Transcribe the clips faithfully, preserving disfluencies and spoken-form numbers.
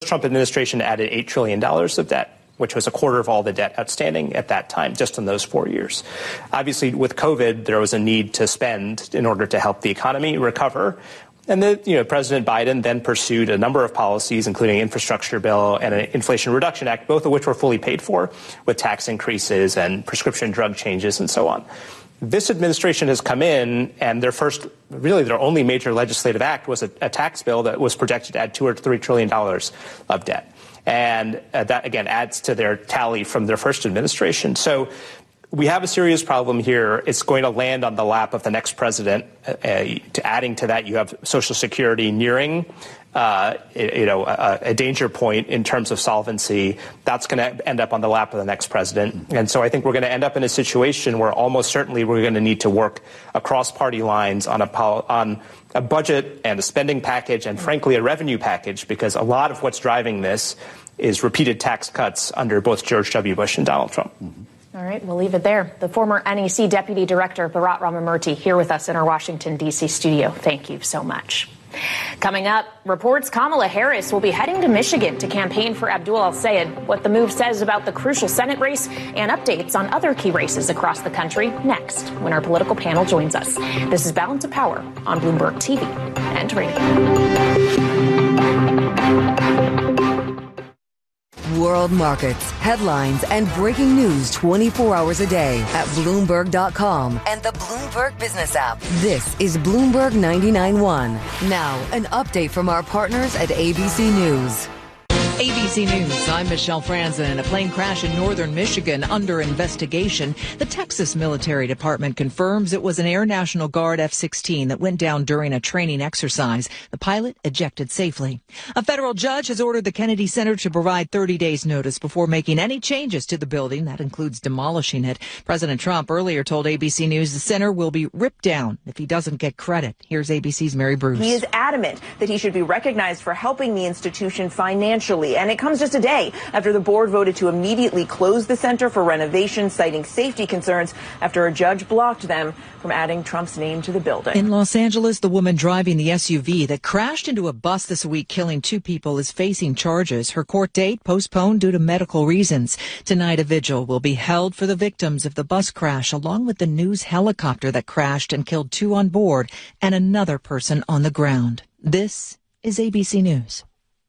Trump administration added eight trillion dollars of debt, which was a quarter of all the debt outstanding at that time, just in those four years. Obviously, with COVID, there was a need to spend in order to help the economy recover. And the, you know, President Biden then pursued a number of policies, including infrastructure bill and an Inflation Reduction Act, both of which were fully paid for with tax increases and prescription drug changes and so on. This administration has come in, and their first, really their only major legislative act was a, a tax bill that was projected to add two or three trillion dollars of debt. And uh, that, again, adds to their tally from their first administration. So we have a serious problem here. It's going to land on the lap of the next president. Uh, to adding to that, you have Social Security nearing, uh, you know, a, a danger point in terms of solvency. That's going to end up on the lap of the next president. And so I think we're going to end up in a situation where almost certainly we're going to need to work across party lines on a on a budget and a spending package and, frankly, a revenue package, because a lot of what's driving this is repeated tax cuts under both George W. Bush and Donald Trump. Mm-hmm. All right, we'll leave it there. The former N E C Deputy Director, Bharat Ramamurthy, here with us in our Washington, D C studio. Thank you so much. Coming up, reports Kamala Harris will be heading to Michigan to campaign for Abdul El-Sayed, what the move says about the crucial Senate race, and updates on other key races across the country next when our political panel joins us. This is Balance of Power on Bloomberg T V and radio. World markets, headlines, and breaking news twenty-four hours a day at Bloomberg dot com and the Bloomberg Business app. This is Bloomberg ninety-nine point one. Now, an update from our partners at A B C News. A B C News, I'm Michelle Franzen. A plane crash in northern Michigan under investigation. The Texas Military Department confirms it was an Air National Guard F sixteen that went down during a training exercise. The pilot ejected safely. A federal judge has ordered the Kennedy Center to provide thirty days notice before making any changes to the building. That includes demolishing it. President Trump earlier told A B C News the center will be ripped down if he doesn't get credit. Here's A B C's Mary Bruce. He is adamant that he should be recognized for helping the institution financially. And it comes just a day after the board voted to immediately close the center for renovation, citing safety concerns after a judge blocked them from adding Trump's name to the building. In Los Angeles, the woman driving the S U V that crashed into a bus this week, killing two people, is facing charges. Her court date postponed due to medical reasons. Tonight, a vigil will be held for the victims of the bus crash, along with the news helicopter that crashed and killed two on board and another person on the ground. This is A B C News.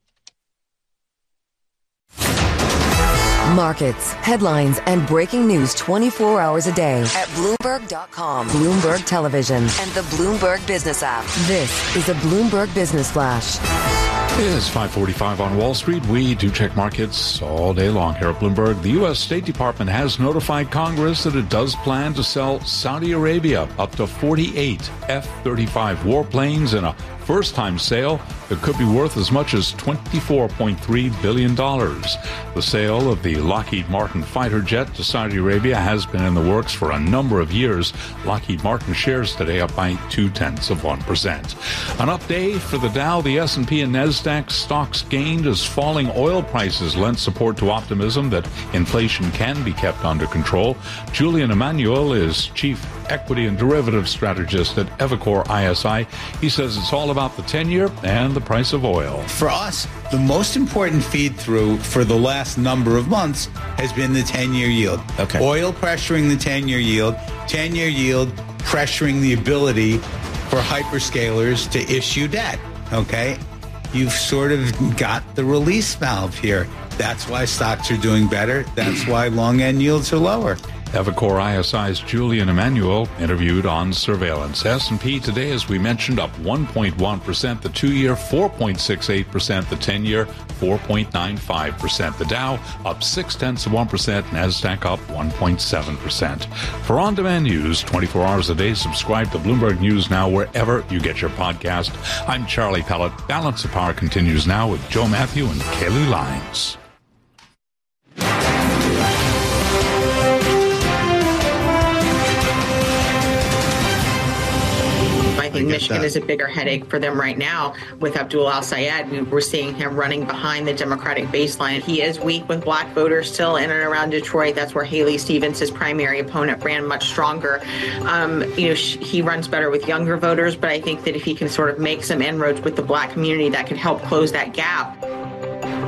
Markets, headlines, and breaking news twenty-four hours a day at Bloomberg dot com, Bloomberg Television, and the Bloomberg Business app. This is a Bloomberg Business Flash. It is five forty-five on Wall Street. We do check markets all day long here at Bloomberg. The U S State Department has notified Congress that it does plan to sell Saudi Arabia up to forty-eight F thirty-five warplanes in a first-time sale that could be worth as much as twenty-four point three billion dollars. The sale of the Lockheed Martin fighter jet to Saudi Arabia has been in the works for a number of years. Lockheed Martin shares today up by two-tenths of one percent. An up day for the Dow, the S and P and NASDAQ stocks gained as falling oil prices lent support to optimism that inflation can be kept under control. Julian Emanuel is chief equity and derivative strategist at Evercore I S I. He says it's all about the ten-year and the price of oil. For us, the most important feed-through for the last number of months has been the ten-year yield. Okay. Oil pressuring the ten-year yield, ten-year yield pressuring the ability for hyperscalers to issue debt. Okay? You've sort of got the release valve here. That's why stocks are doing better. That's why long-end yields are lower. Evercore I S I's Julian Emanuel interviewed on surveillance. S and P today, as we mentioned, up one point one percent. The two-year, four point six eight percent. The ten-year, four point nine five percent. The Dow up six-tenths of one percent. NASDAQ up one point seven percent. For on-demand news, twenty-four hours a day, subscribe to Bloomberg News Now wherever you get your podcast. I'm Charlie Pellet. Balance of Power continues now with Joe Matthew and Kaylee Lyons. I think Michigan is a bigger headache for them right now with Abdul El-Sayed. We were seeing him running behind the Democratic baseline. He is weak with black voters still in and around Detroit. That's where Haley Stevens, his primary opponent, ran much stronger. Um, you know, he runs better with younger voters, but I think that if he can sort of make some inroads with the black community, that could help close that gap.